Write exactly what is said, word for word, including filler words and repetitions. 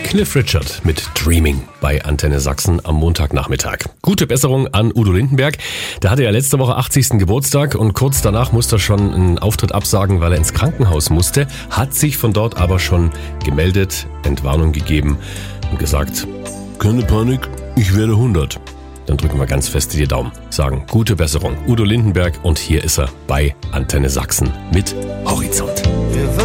Cliff Richard mit Dreaming bei Antenne Sachsen am Montagnachmittag. Gute Besserung an Udo Lindenberg. Der hatte ja letzte Woche achtzigsten Geburtstag und kurz danach musste er schon einen Auftritt absagen, weil er ins Krankenhaus musste. Hat sich von dort aber schon gemeldet, Entwarnung gegeben und gesagt, keine Panik, ich werde hundert. Dann drücken wir ganz fest die Daumen. Sagen gute Besserung. Udo Lindenberg und hier ist er bei Antenne Sachsen mit Horizont.